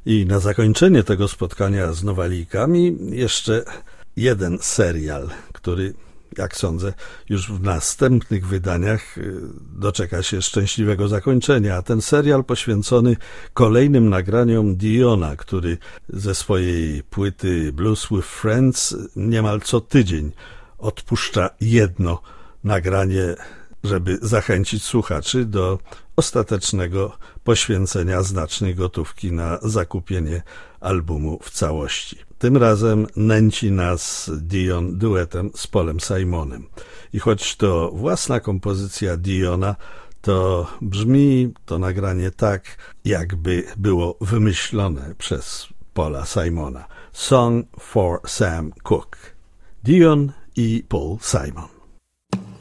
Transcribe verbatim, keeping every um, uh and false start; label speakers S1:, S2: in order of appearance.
S1: I na zakończenie tego spotkania z Nowalijkami jeszcze jeden serial, który, jak sądzę, już w następnych wydaniach doczeka się szczęśliwego zakończenia. A ten serial poświęcony kolejnym nagraniom Diona, który ze swojej płyty Blues with Friends niemal co tydzień odpuszcza jedno nagranie, żeby zachęcić słuchaczy do ostatecznego poświęcenia znacznej gotówki na zakupienie albumu w całości. Tym razem nęci nas Dion duetem z Paulem Simonem. I choć to własna kompozycja Diona, to brzmi to nagranie tak, jakby było wymyślone przez Paula Simona. Song for Sam Cooke. Dion i Paul Simon.